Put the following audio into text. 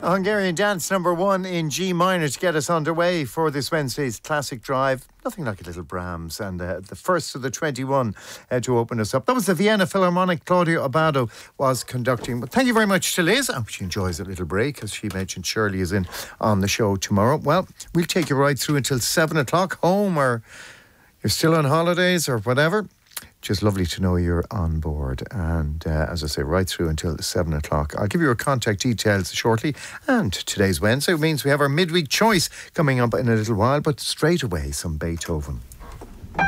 Hungarian dance number 1 in G minor to get us underway for this Wednesday's classic drive. Nothing like a little Brahms, and the first of the 21 to open us up. That was the Vienna Philharmonic. Claudio Abbado was conducting. But thank you very much to Liz. I hope she enjoys a little break, as she mentioned Shirley is in on the show tomorrow. Well, we'll take you right through until 7 o'clock home, or you're still on holidays or whatever. Just lovely to know you're on board. And as I say, right through until 7 o'clock. I'll give you our contact details shortly. And today's Wednesday means we have our midweek choice coming up in a little while. But straight away, some Beethoven.